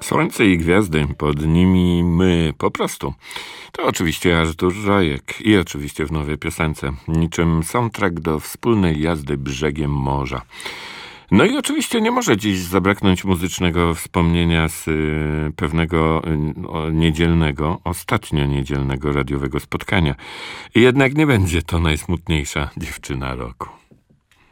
Słońce i gwiazdy, pod nimi my, po prostu. To oczywiście Artur Żojek i oczywiście w nowej piosence, niczym soundtrack do wspólnej jazdy brzegiem morza. No i oczywiście nie może dziś zabraknąć muzycznego wspomnienia z pewnego ostatnio niedzielnego radiowego spotkania. I jednak nie będzie to najsmutniejsza dziewczyna roku.